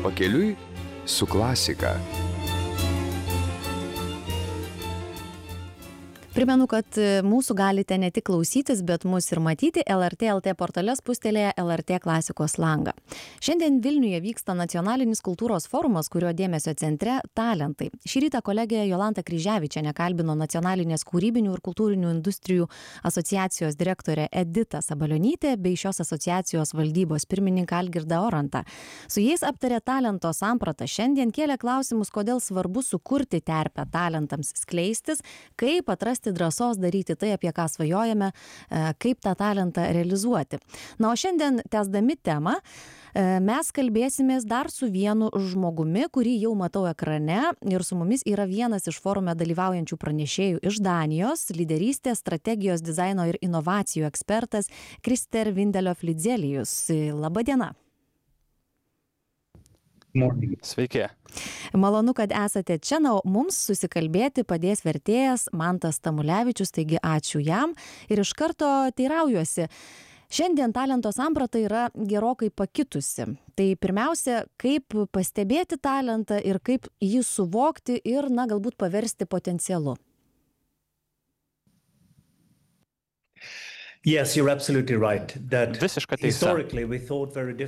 Pakeliui su klasika. Primenu, kad mūsų galite ne tik klausytis, bet mus ir matyti LRT LT portale spustelėje LRT klasikos langą. Šiandien Vilniuje vyksta nacionalinis kultūros forumas, kurio dėmesio centre talentai. Šį rytą kolegė Jolanta Kryževičienė kalbino nacionalinės kūrybinių ir kultūrinių industrijų asociacijos direktorė Edita Sabalionytė bei šios asociacijos valdybos pirmininką Algirdą Orantą. Su jais aptarė talento sampratą. Šiandien kėlė klausimus, kodėl svarbu sukurti terpę talentams skleistis, kaip atrasti drąsos daryti tai, apie ką svajojame, kaip tą talentą realizuoti. Na, o šiandien tęsdami temą, mes kalbėsimės dar su vienu žmogumi, kurį jau matau ekrane, ir su mumis yra vienas iš forume dalyvaujančių pranešėjų iš Danijos, lyderystės, strategijos, dizaino ir inovacijų ekspertas Krister Vindelhoff Lidzelijus. Labą dieną. Sveiki. Malonu, kad esate čia, na, mums susikalbėti padės vertėjas Mantas Tamulevičius, taigi ačiū jam. Ir iš karto teiraujuosi, šiandien talento samprata yra gerokai pakitusi. Tai pirmiausia, kaip pastebėti talentą ir kaip jį suvokti ir, na, galbūt paversti potencialu. Visiška teisa.